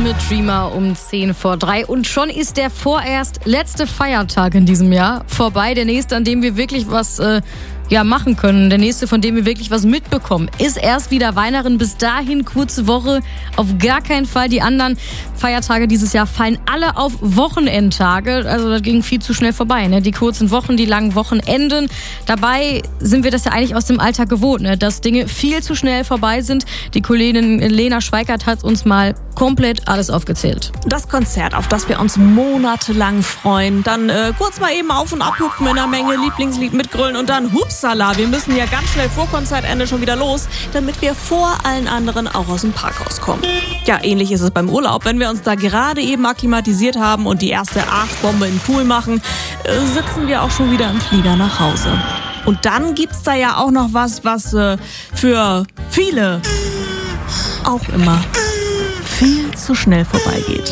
mit Dreamer um 3:10. Und schon ist der vorerst letzte Feiertag in diesem Jahr vorbei. Der nächste, an dem wir wirklich was machen können. Der nächste, von dem wir wirklich was mitbekommen, ist erst wieder Weihnachten. Bis dahin kurze Woche. Auf gar keinen Fall. Die anderen Feiertage dieses Jahr fallen alle auf Wochenendtage. Also das ging viel zu schnell vorbei. Ne? Die kurzen Wochen, die langen Wochenenden. Dabei sind wir das ja eigentlich aus dem Alltag gewohnt, ne? Dass Dinge viel zu schnell vorbei sind. Die Kollegin Lena Schweikert hat uns mal komplett alles aufgezählt. Das Konzert, auf das wir uns monatelang freuen. Dann kurz mal eben auf- und abhüpfen in der Menge, Lieblingslied mitgrölen und dann hupsala, wir müssen ja ganz schnell vor Konzertende schon wieder los, damit wir vor allen anderen auch aus dem Parkhaus kommen. Ja, ähnlich ist es beim Urlaub. Wenn wir uns da gerade eben akklimatisiert haben und die erste Arschbombe im Pool machen, sitzen wir auch schon wieder im Flieger nach Hause. Und dann gibt's da ja auch noch was für viele auch immer viel zu schnell vorbeigeht.